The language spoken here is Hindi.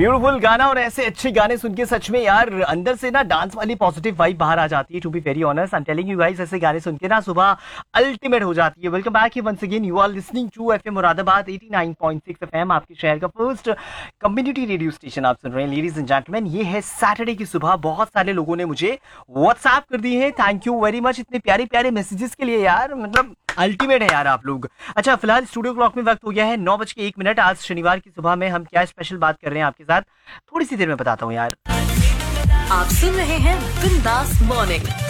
ब्यूटीफुल गाना। और ऐसे अच्छे गाने सुन के सच में यार अंदर से ना डांस वाली पॉजिटिव वाइब बाहर आ जाती है। To be very honest, I am telling you guys, ऐसे गाने सुन के ना सुबह अल्टीमेट हो जाती है। Welcome back once again, you are listening to FM Moradabad 89.6 FM, आपके शहर का फर्स्ट कम्युनिटी रेडियो स्टेशन आप सुन रहे हैं। लेडीज एंड जेंटलमैन, ये है सैटरडे की सुबह। बहुत सारे लोगों ने मुझे व्हाट्सएप कर दी है, थैंक यू वेरी मच इतने प्यारे प्यारे मैसेजेस के लिए यार, मतलब अल्टीमेट है यार आप लोग। अच्छा, फिलहाल स्टूडियो क्लॉक में वक्त हो गया है 9:01। आज शनिवार की सुबह में हम क्या स्पेशल बात कर रहे हैं आपके साथ, थोड़ी सी देर में बताता हूँ यार। आप सुन रहे हैं बिंदास मॉर्निंग